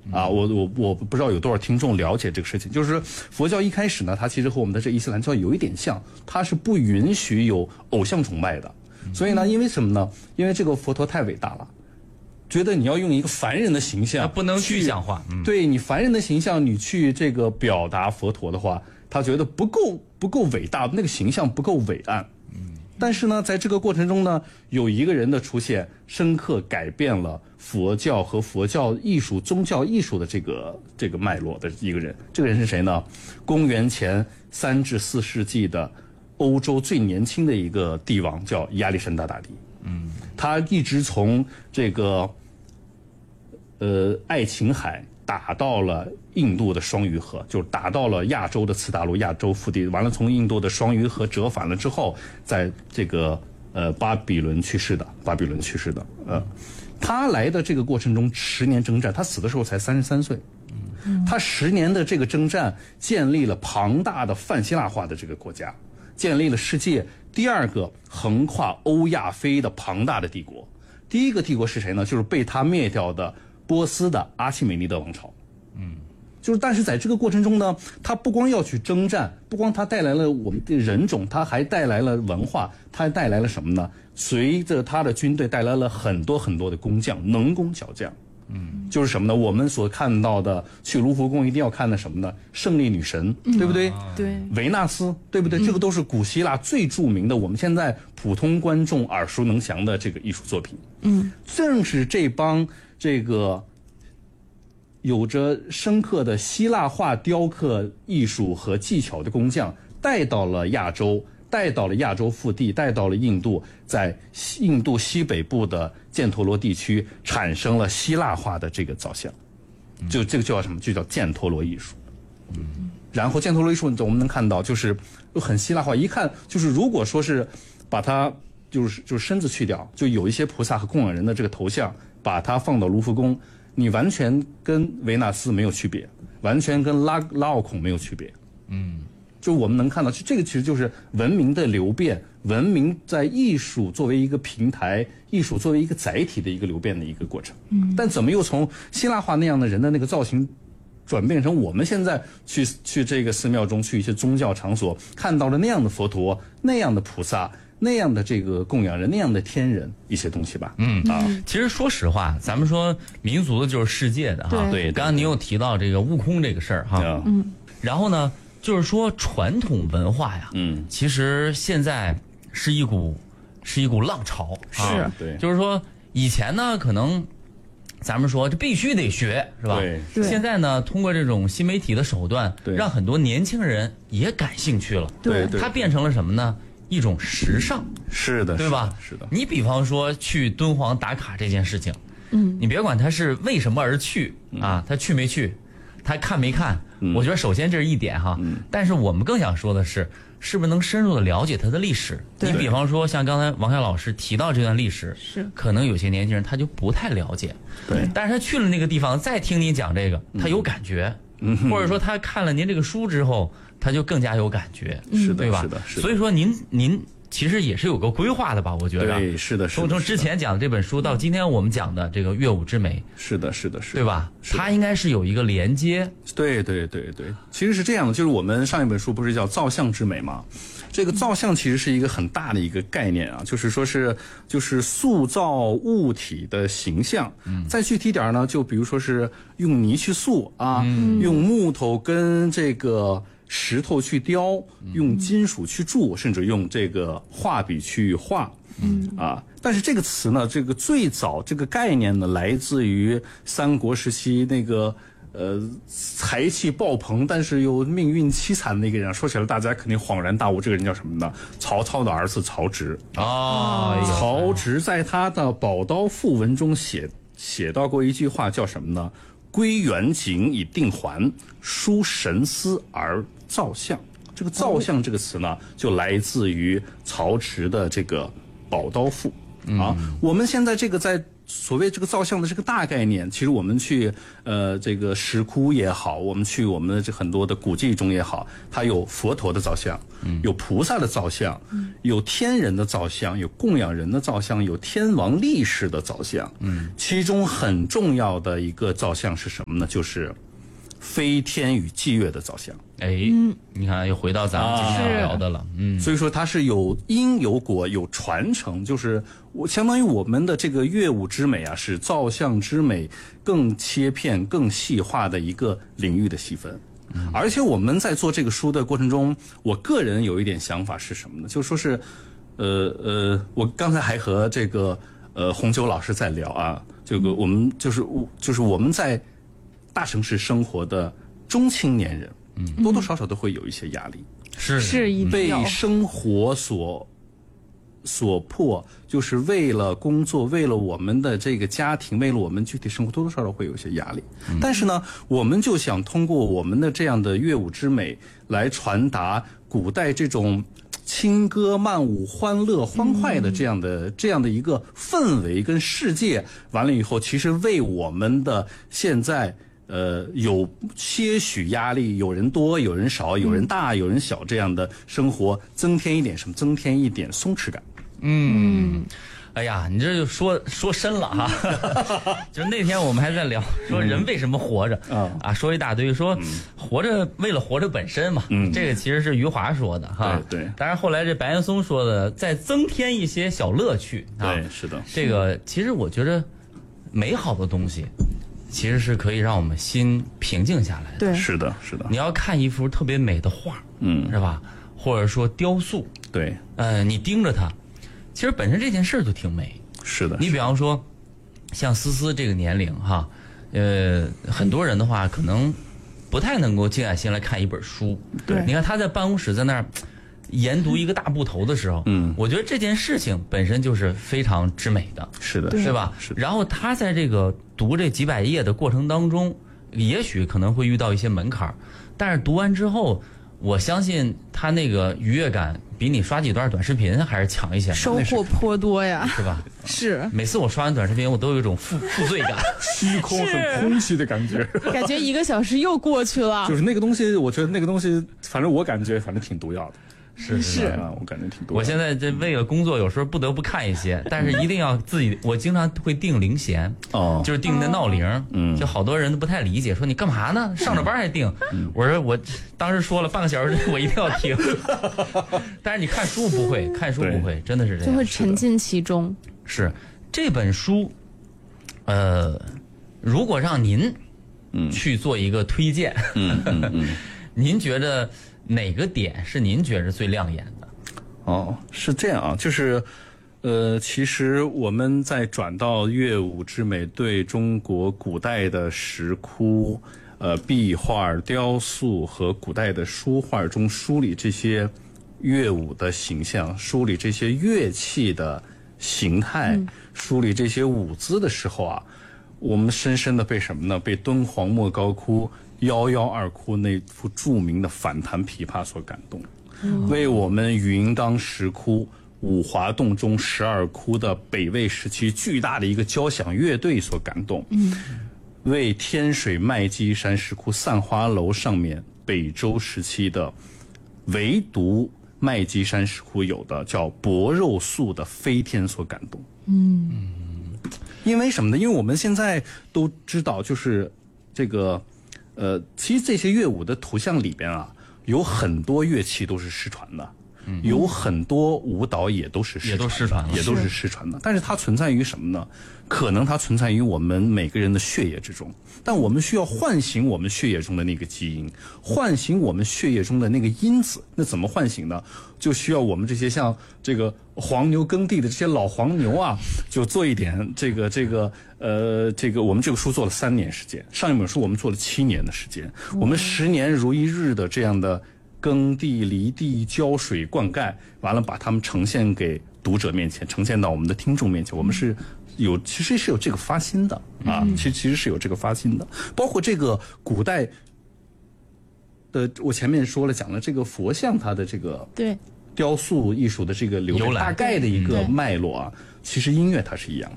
我不知道有多少听众了解这个事情，就是佛教一开始呢，它其实和我们的这伊斯兰教有一点像，它是不允许有偶像崇拜的。所以呢，因为什么呢？因为这个佛陀太伟大了，觉得你要用一个凡人的形象， 不能具象化。 对你凡人的形象，你去这个表达佛陀的话，他觉得不够伟大，那个形象不够伟岸。但是呢，在这个过程中呢，有一个人的出现，深刻改变了佛教和佛教艺术、宗教艺术的这个脉络的一个人。这个人是谁呢？公元前3至4世纪的欧洲最年轻的一个帝王，叫亚历山大大帝。他一直从这个爱琴海打到了印度的双鱼河，就是打到了亚洲的次大陆、亚洲腹地，完了从印度的双鱼河折返了之后，在这个巴比伦去世的。他来的这个过程中10年征战，他死的时候才33岁。他10年的这个征战，建立了庞大的泛希腊化的这个国家，建立了世界第2个横跨欧亚非的庞大的帝国。第一个帝国是谁呢？就是被他灭掉的波斯的阿契美尼德王朝。但是在这个过程中呢，他不光要去征战，不光他带来了我们的人种，他还带来了文化，他还带来了什么呢？随着他的军队带来了很多很多的工匠，能工巧匠。就是什么呢？我们所看到的去卢浮宫一定要看的什么呢？胜利女神，对不对？ 对。 维纳斯，对不对？这个都是古希腊最著名的，我们现在普通观众耳熟能详的这个艺术作品。正是这帮这个有着深刻的希腊化雕刻艺术和技巧的工匠带到了亚洲，带到了亚洲腹地，带到了印度，在印度西北部的犍陀罗地区产生了希腊化的这个造像，这个叫什么？就叫犍陀罗艺术。然后犍陀罗艺术我们能看到就是很希腊化，一看就是如果说是把它就是身子去掉，就有一些菩萨和供养人的这个头像，把它放到卢浮宫，你完全跟维纳斯没有区别，完全跟拉奥孔没有区别。就我们能看到，这个其实就是文明的流变，文明在艺术作为一个平台，艺术作为一个载体的一个流变的一个过程。但怎么又从希腊化那样的人的那个造型，转变成我们现在去这个寺庙中，去一些宗教场所看到了那样的佛陀、那样的菩萨、那样的这个供养人、那样的天人一些东西吧。 其实说实话，咱们说民族的就是世界的哈。 对， 刚刚你有提到这个悟空这个事儿哈。然后呢，就是说传统文化呀，其实现在是一股浪潮。 是， 对， 就是说以前呢，可能咱们说这必须得学，是吧？ 对。 现在呢，通过这种新媒体的手段，让很多年轻人也感兴趣了。 对， 它变成了什么呢？一种时尚。 是的， 对吧？ 是的。 你比方说去敦煌打卡这件事情，你别管他是为什么而去啊，他去没去，他看没看，我觉得首先这是一点哈。但是我们更想说的是，是不是能深入的了解它的历史？你比方说像刚才王凯老师提到这段历史， 是可能有些年轻人他就不太了解， 对。 但是他去了那个地方，再听你讲这个，他有感觉，或者说他看了您这个书之后，他就更加有感觉， 是的， 对吧？ 是的。 所以说您其实也是有个规划的吧？我觉得对，是的， 从之前讲的这本书到今天我们讲的这个乐舞之美， 是的， 对吧？它应该是有一个连接。 对，其实是这样的，就是我们上一本书不是叫造像之美吗？这个造像其实是一个很大的一个概念啊，就是塑造物体的形象。再具体点呢，就比如说是用泥去塑啊，用木头跟这个石头去雕，用金属去铸，甚至用这个画笔去画。但是这个词呢，这个最早这个概念呢，来自于三国时期那个才气爆棚，但是又命运凄惨的一个人。说起来大家肯定恍然大悟，这个人叫什么呢？曹操的儿子曹植。曹植在他的《宝刀赋文》中写到过一句话，叫什么呢？归远景以定还，书神思而造像。这个造像这个词呢，就来自于曹植的这个《宝刀赋》。我们现在这个在所谓这个造像的这个大概念，其实我们去这个石窟也好，我们去我们的这很多的古迹中也好，它有佛陀的造像，有菩萨的造像，有天人的造像，有供养人的造像，有天王力士的造像。其中很重要的一个造像是什么呢？就是飞天与祭月的造像。 你看又回到咱们今天聊的了。 所以说它是有因有果有传承，就是相当于我们的这个乐舞之美啊，是造像之美更切片更细化的一个领域的细分。而且我们在做这个书的过程中，我个人有一点想法是什么呢？就说是我刚才还和这个洪九老师在聊啊，这个我们就是我们在大城市生活的中青年人，多多少少都会有一些压力， 是一定被生活所迫，就是为了工作，为了我们的这个家庭，为了我们具体生活，多多少少会有一些压力。但是呢，我们就想通过我们的这样的乐舞之美来传达古代这种轻歌曼舞、欢乐欢快的这样的一个氛围跟世界。完了以后，其实为我们的现在有些许压力，有人多，有人少，有人大，有人小，这样的生活增添一点什么？增添一点松弛感。 哎呀，你这就说深了哈。就是那天我们还在聊，说人为什么活着说一大堆，说活着为了活着本身嘛。这个其实是余华说的哈。 对。 当然后来这白岩松说的，再增添一些小乐趣。 对，是的。 这个其实我觉得美好的东西，其实是可以让我们心平静下来的。 对， 是的。 你要看一幅特别美的画，是吧？或者说雕塑， 对， 你盯着它。其实本身这件事就挺美， 是的。 你比方说，像思思这个年龄哈，很多人的话可能不太能够静下心来看一本书。 对， 你看他在办公室在那儿研读一个大部头的时候，我觉得这件事情本身就是非常之美的。 是的， 对吧？ 是的。 然后他在这个读这几百页的过程当中，也许可能会遇到一些门槛，但是读完之后，我相信他那个愉悦感比你刷几段短视频还是强一些， 收获颇多呀， 是吧？ 是。 每次我刷完短视频，我都有一种负罪感， 虚空很空虚的感觉， 感觉1个小时又过去了。 就是那个东西，我觉得那个东西，反正我感觉挺毒药的。 是啊，我感觉挺多。 我现在这为了工作，有时候不得不看一些，但是一定要自己。我经常会定铃弦，就是定的闹铃。就好多人都不太理解，说你干嘛呢？上着班还定？我说我当时说了半个小时，我一定要听。但是你看书不会，真的是这样， 就会沉浸其中。 是这本书，如果让您去做一个推荐，您觉得哪个点是您觉得最亮眼的？ 是这样啊，就是其实我们在转到乐舞之美对中国古代的石窟、壁画、雕塑和古代的书画中梳理这些乐舞的形象，梳理这些乐器的形态，梳理这些舞姿的时候啊，我们深深的被什么呢？被敦煌莫高窟112窟那幅著名的反弹琵琶所感动，为我们云冈石窟、五华洞中12窟的北魏时期巨大的一个交响乐队所感动，为天水麦积山石窟散花楼上面北周时期的唯独麦积山石窟有的叫薄肉素的飞天所感动。因为什么呢？因为我们现在都知道，就是这个其实这些乐舞的图像里边啊，有很多乐器都是失传的，有很多舞蹈也都是失传的。但是它存在于什么呢？可能它存在于我们每个人的血液之中，但我们需要唤醒我们血液中的那个基因，唤醒我们血液中的那个因子。那怎么唤醒呢？就需要我们这些像这个黄牛耕地的这些老黄牛啊，就做一点这个我们这个书做了3年时间，上一本书我们做了7年的时间，我们10年如一日的这样的耕地、犁地、浇水、灌溉，完了把它们呈现给读者面前，呈现到我们的听众面前。我们是其实是有这个发心的啊，其实是有这个发心的。包括这个古代的，我前面说了讲了这个佛像它的这个对雕塑艺术的这个流大概的一个脉络啊，其实音乐它是一样的。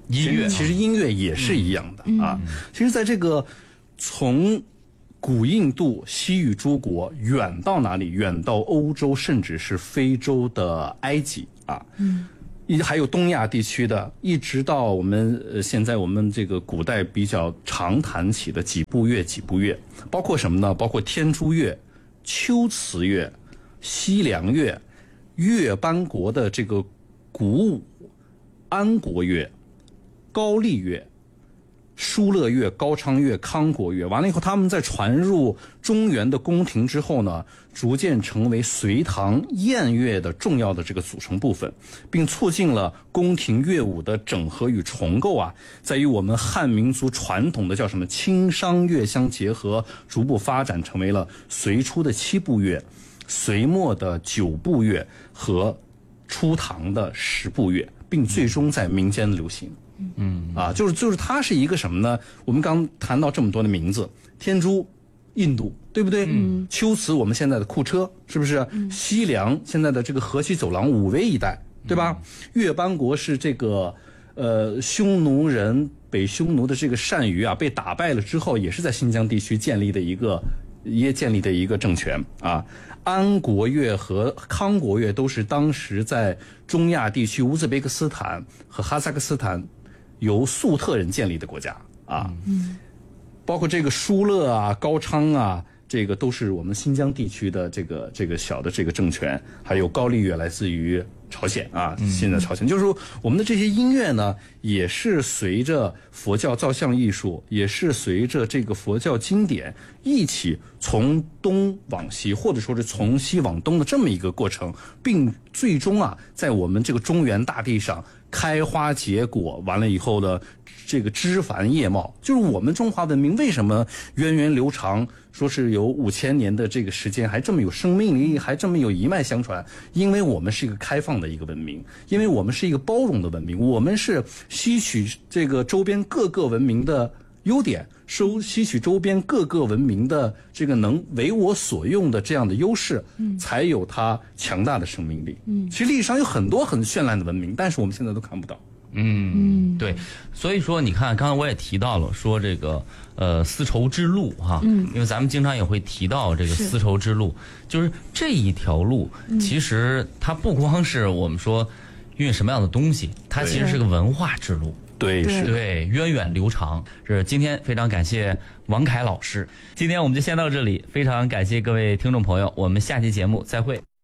音乐其实音乐也是一样的啊。其实，在这个从古印度、西域诸国远到哪里？远到欧洲，甚至是非洲的埃及啊。还有东亚地区的，一直到我们现在我们这个古代比较常谈起的几部乐，包括什么呢？包括天竺乐、秋瓷乐、西凉乐、月班国的这个鼓舞、安国乐、高丽乐、疏勒乐、高昌乐、康国乐，完了以后，他们在传入中原的宫廷之后呢，逐渐成为隋唐宴乐的重要的这个组成部分，并促进了宫廷乐舞的整合与重构啊，在于我们汉民族传统的叫什么清商乐相结合，逐步发展成为了隋初的7部乐、隋末的9部乐和初唐的10部乐，并最终在民间流行。就是它是一个什么呢？我们刚谈到这么多的名字，天竺、印度，对不对？秋瓷我们现在的库车，是不是？西凉现在的这个河西走廊武威一带，对吧？月班国是这个匈奴人北匈奴的这个单于啊，被打败了之后，也是在新疆地区建立的一个政权啊。安国乐和康国乐都是当时在中亚地区乌兹别克斯坦和哈萨克斯坦由粟特人建立的国家啊。包括这个疏勒啊、高昌啊，这个都是我们新疆地区的这个小的这个政权，还有高丽乐来自于朝鲜啊，现在朝鲜，就是说我们的这些音乐呢，也是随着佛教造像艺术，也是随着这个佛教经典一起从东往西，或者说是从西往东的这么一个过程，并最终啊，在我们这个中原大地上开花结果，完了以后呢，这个枝繁叶茂，就是我们中华文明为什么源远流长，说是有5000年的这个时间，还这么有生命力，还这么有一脉相传，因为我们是一个开放的一个文明，因为我们是一个包容的文明，我们是吸取这个周边各个文明的优点，吸取周边各个文明的这个能为我所用的这样的优势，才有它强大的生命力。其实历史上有很多很绚烂的文明，但是我们现在都看不到。 对，所以说你看，刚才我也提到了，说这个丝绸之路哈，因为咱们经常也会提到这个丝绸之路，就是这一条路，其实它不光是我们说运什么样的东西，它其实是个文化之路。 对， 源远流长。是今天非常感谢王凯老师，今天我们就先到这里，非常感谢各位听众朋友，我们下期节目再会。